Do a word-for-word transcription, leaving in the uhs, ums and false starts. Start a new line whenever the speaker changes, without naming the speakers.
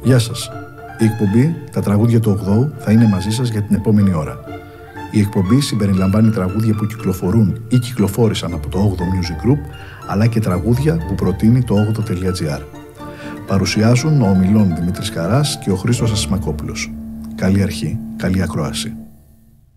Γεια σας. Η εκπομπή «Τα τραγούδια του ογδόου» θα είναι μαζί σας για την επόμενη ώρα. Η εκπομπή συμπεριλαμβάνει τραγούδια που κυκλοφορούν ή κυκλοφόρησαν από το όγδοο Music Group, αλλά και τραγούδια που προτείνει το όγδοο τελεία τζι άρ. Παρουσιάζουν ο ομιλών Δημήτρης Καράς και ο Χρήστος Ασημακόπουλος. Καλή αρχή, καλή ακρόαση.